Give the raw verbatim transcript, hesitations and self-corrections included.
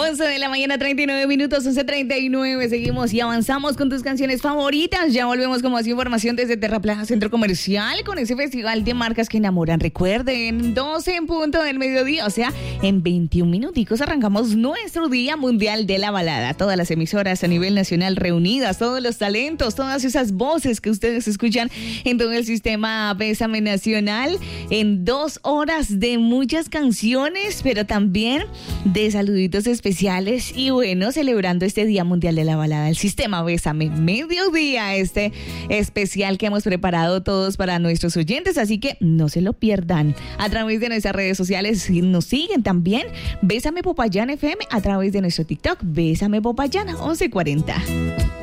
once de la mañana, treinta y nueve minutos, once treinta y nueve. Seguimos y avanzamos con tus canciones favoritas. Ya volvemos con más información desde Terraplaza Centro Comercial con ese festival de marcas que enamoran. Recuerden, doce en punto del mediodía, o sea, en veintiún minuticos arrancamos nuestro Día Mundial de la Balada. Todas las emisoras a nivel nacional reunidas, todos los talentos, todas esas voces que ustedes escuchan en todo el sistema Bésame Nacional, en dos horas de muchas canciones, pero también de saluditos especiales y bueno, celebrando este Día Mundial de la Balada, el sistema Bésame Mediodía, este especial que hemos preparado todos para nuestros oyentes, así que no se lo pierdan a través de nuestras redes sociales. Nos siguen también Bésame Popayán F M, a través de nuestro TikTok Bésame Popayán once cuarenta.